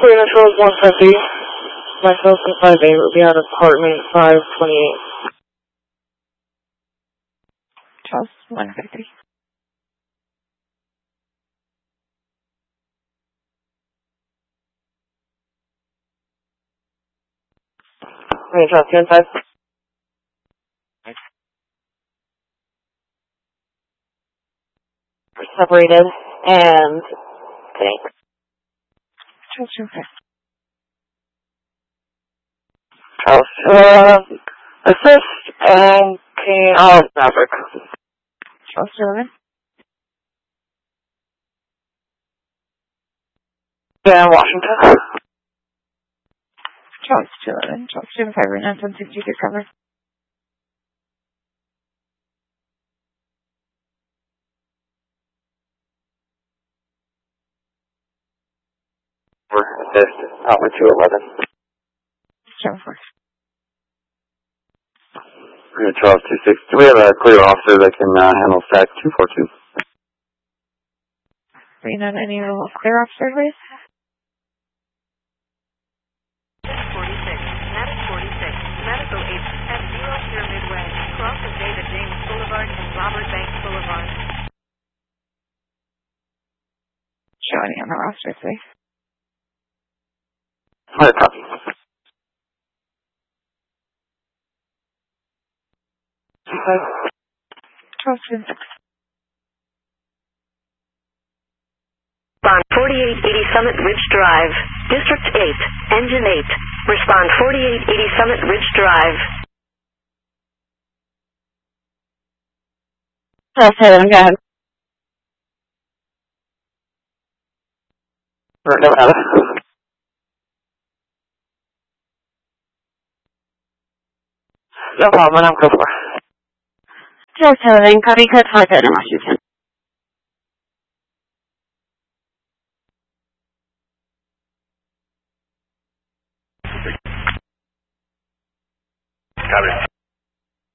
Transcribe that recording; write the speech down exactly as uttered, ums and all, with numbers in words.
Three Naturals one fifty. Myself and five eight will be out of apartment five twenty-eight. Charles one fifty. Three Naturals two and five. Separated and okay. Charles two five. Charles, uh, assist and King Olive Maverick. Charles two eleven. Dan Washington. Charles two eleven. Charles two five. Right now, one sixty-two cover. Assist, Outlet two eleven. Charles four. Charles two six. Do we have a clear officer that can uh, handle stack two four two? Right now, any clear officer, please? forty-six. Medic forty-six. Medical eight at Zero Pyramid Way. Cross of David James Boulevard and Robert Banks Boulevard. Show any on the roster, please. Hard copy. Charles two six. Respond forty-eight eighty Summit Ridge Drive. District eight. Engine eight. Respond forty-eight eighty Summit Ridge Drive. Charles seven, go ahead. Right, no matter. No problem, I'm go for. Charles seven, copy code five in Washington. Copy.